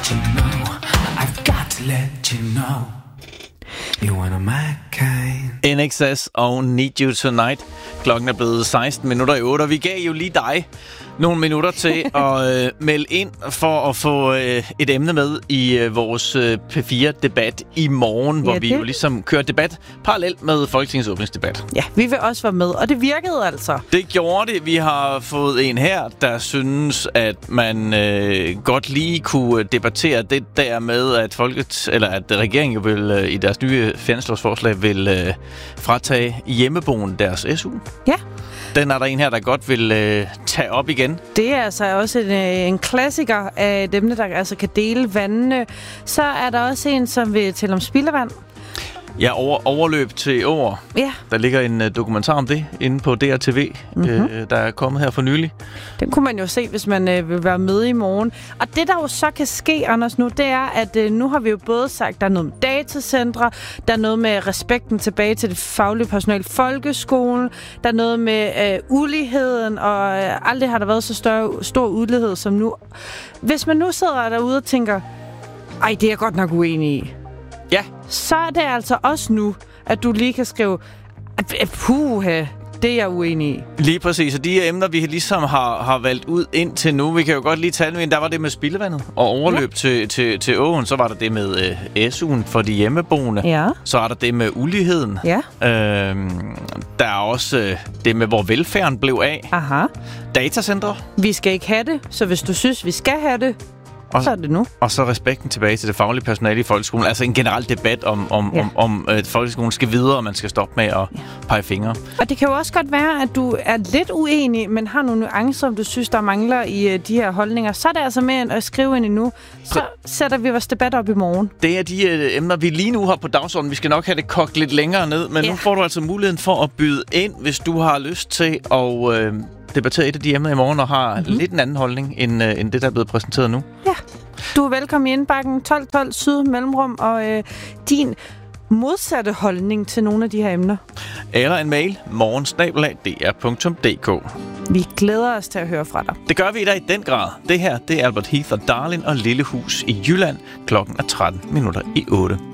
let you know. I've got to let you know. You wanna my kind. NXS og Need You Tonight. Klokken er blevet 16 minutter i 8, og vi gav jo lige dig nogle minutter til at melde ind for at få et emne med i vores P4-debat i morgen, hvor vi jo ligesom kører debat parallelt med Folketingets åbningsdebat. Ja, vi vil også være med, og det virkede altså. Det gjorde det. Vi har fået en her, der synes, at man godt lige kunne debattere det der med, at at regeringen jo vil i deres nye finanslovsforslag vil fratage hjemmeboende deres SU. Ja. Den er der en her, der godt vil tage op igen. Det er altså også en klassiker af dem, der altså kan dele vandene. Så er der også en, som vil tælle om spildevand. Ja, overløb til åer. Ja. Der ligger en dokumentar om det inde på DRTV, der er kommet her for nylig. Den kunne man jo se, hvis man vil være med i morgen. Og det, der jo så kan ske, Anders, nu, det er, at nu har vi jo både sagt, der er noget med datacentre, der er noget med respekten tilbage til det faglige personale i folkeskolen, der er noget med uligheden, og aldrig har der været så stor ulighed som nu. Hvis man nu sidder derude og tænker, ej, det er jeg godt nok uenig i. Ja. Så er det altså også nu, at du lige kan skrive, puha, det er jeg uenig i. Lige præcis, og de emner, vi ligesom har valgt ud indtil nu, vi kan jo godt lige tale med, der var det med spildevandet og overløb til åen, så var der det med SU'en for de hjemmeboende, så er der det med uligheden, der er også det med, hvor velfærden blev af, datacentre. Vi skal ikke have det, så hvis du synes, vi skal have det, så er det nu. Og så respekten tilbage til det faglige personale i folkeskolen. Altså en generel debat om at folkeskolen skal videre, og man skal stoppe med at pege fingre. Og det kan jo også godt være, at du er lidt uenig, men har nogle nuancer, som du synes, der mangler i de her holdninger. Så er det altså med at skrive ind endnu. Så sætter vi vores debat op i morgen. Det er de emner, vi lige nu har på dagsordenen. Vi skal nok have det kogt lidt længere ned, men nu får du altså muligheden for at byde ind, hvis du har lyst til at debattere et af de emner i morgen, og har lidt en anden holdning, end det, der er blevet præsenteret nu. Ja. Du er velkommen i indbakken 1212 Syd Mellemrum, og din modsatte holdning til nogle af de her emner. Eller en mail, morgen@dr.dk. Vi glæder os til at høre fra dig. Det gør vi i dag i den grad. Det her, det er Albert Heath og Darlin og Lille Hus i Jylland. Klokken er 13 minutter i 8.